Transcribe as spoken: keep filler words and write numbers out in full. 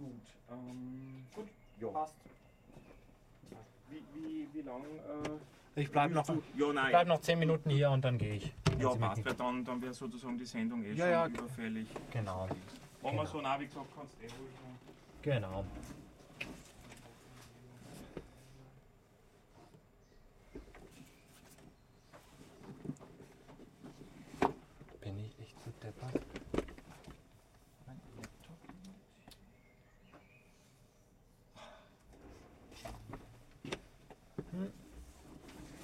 Gut. Ähm, gut, Ja. passt. Wie, wie, wie lang? Äh, Ich bleibe noch, du? Ja, nein, bleib noch zehn Minuten hier und dann gehe ich. wenn Ja, Sie mich passt, nicht- weil dann, dann wäre sozusagen die Sendung eh Ja, schon ja, überfällig. genau. Machen wir Genau. so, nein, wie gesagt, kannst du eh ruhig. Genau.